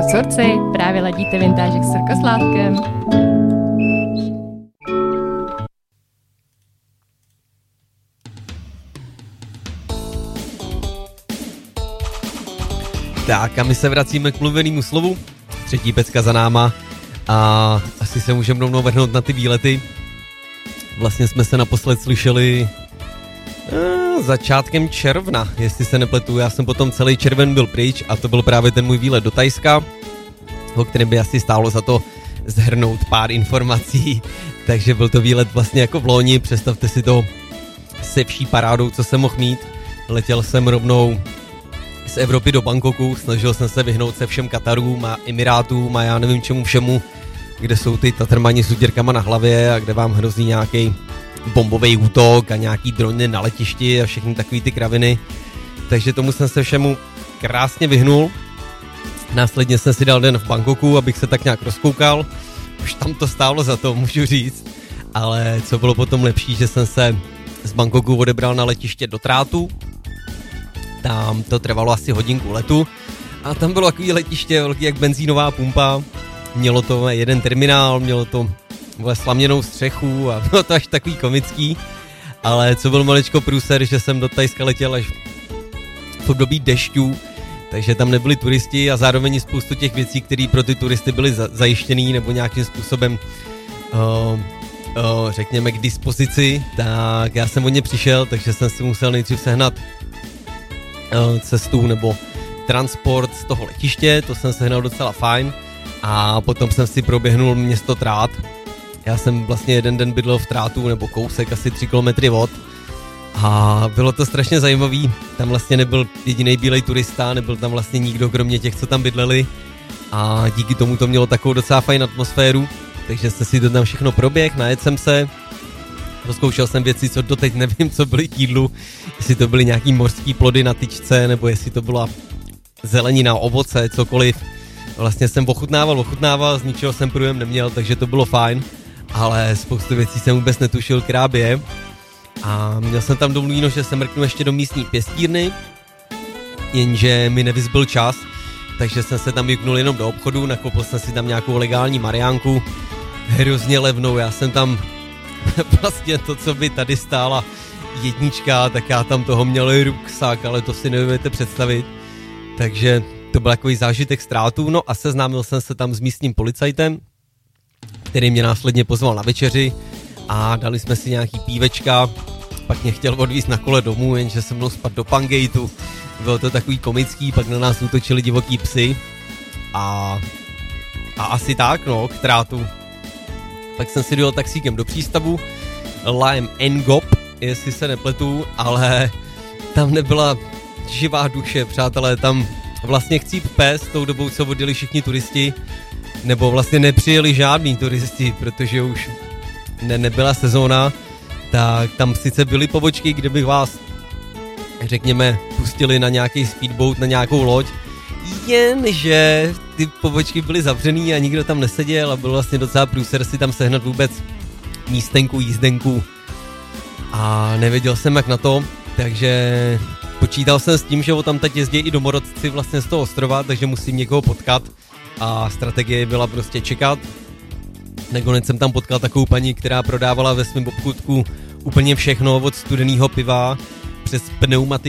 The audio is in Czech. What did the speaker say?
Curci, právě ladíte Vintážek s Rkoslávkem. Tak a my se vracíme k mluvenému slovu. Třetí pecka za náma a asi se můžeme rovnou vrhnout na ty výlety. Vlastně jsme se naposled slyšeli začátkem června, jestli se nepletu. Já jsem potom celý červen byl pryč a to byl právě ten můj výlet do Thajska, o kterém by asi stálo za to zhrnout pár informací. Takže byl to výlet vlastně jako v loni, představte si to se vší parádou, co jsem mohl mít. Letěl jsem rovnou z Evropy do Bangkoku, snažil jsem se vyhnout se všem Katarům a Emirátům a já nevím čemu všemu, kde jsou ty tatrmani s utěrkama na hlavě a kde vám hrozí nějaký bombový útok a nějaký drony na letišti a všechny takový ty kraviny. Takže tomu jsem se všemu krásně vyhnul. Následně jsem si dal den v Bangkoku, abych se tak nějak rozkoukal. Už tam to stálo za to, můžu říct. Ale co bylo potom lepší, že jsem se z Bangkoku odebral na letiště do Trátu. Tam to trvalo asi hodinku letu. A tam bylo takový letiště velký jak benzínová pumpa. Mělo to jeden terminál, mělo to slaměnou střechu a bylo to až takový komický. Ale co byl maličko průser, že jsem do Thajska letěl až v období dešťů, takže tam nebyli turisti a zároveň spoustu těch věcí, které pro ty turisty byly zajištěný nebo nějakým způsobem řekněme k dispozici, tak já jsem od ně přišel, takže jsem si musel nejdřív sehnat cestu nebo transport z toho letiště, to jsem sehnal docela fajn a potom jsem si proběhnul město Trát. Já jsem vlastně jeden den bydlel v Trátu nebo kousek asi 3 kilometry od a bylo to strašně zajímavý, tam vlastně nebyl jediný bílej turista, nebyl tam vlastně nikdo kromě těch, co tam bydleli a díky tomu to mělo takovou docela fajn atmosféru, takže jsem si to tam všechno proběh, najedl jsem se, rozkoušel jsem věci, co doteď nevím, co byly k jídlu, jestli to byly nějaký mořský plody na tyčce, nebo jestli to byla zelenina, ovoce, cokoliv. Vlastně jsem ochutnával, z ničeho jsem průjem neměl, takže to bylo fajn, ale spoustu věcí jsem vůbec netušil, krábě je. A měl jsem tam domluvíno, že se mrknu ještě do místní pěstírny, jenže mi nevyzbyl čas, takže jsem se tam juknul jenom do obchodu, nakoupil jsem si tam nějakou legální mariánku, hrozně levnou, já jsem tam vlastně to, co by tady stála jednička, tak já tam toho měl ruksak, ale to si neumíte představit, takže to byl takový zážitek z Trátu, no a seznámil jsem se tam s místním policajtem, který mě následně pozval na večeři a dali jsme si nějaký pívečka, pak mě chtěl odvízt na kole domů, jenže se mnou spadl do Pangejtu, bylo to takový komický, pak na nás útočili divoký psy a asi tak, no, k Trátu. Pak jsem si dojel taxíkem do přístavu, Lime Ngop, jestli se nepletu, ale tam nebyla živá duše, přátelé, tam vlastně chcíp pes, tou dobou, co odjeli všichni turisti, nebo vlastně nepřijeli žádný turisti, protože už nebyla sezóna, tak tam sice byly pobočky, kde bych vás, řekněme, pustili na nějaký speedboat, na nějakou loď, jenže ty pobočky byly zavřený a nikdo tam neseděl a byl vlastně docela průser si tam sehnat vůbec místenku, jízdenku a nevěděl jsem jak na to, takže počítal jsem s tím, že tam teď jezdí i domorodci vlastně z toho ostrova, takže musím někoho potkat a strategie byla prostě čekat. Nakonec jsem tam potkal takovou paní, která prodávala ve svém obchůdku úplně všechno od studeného piva přes pneumatiky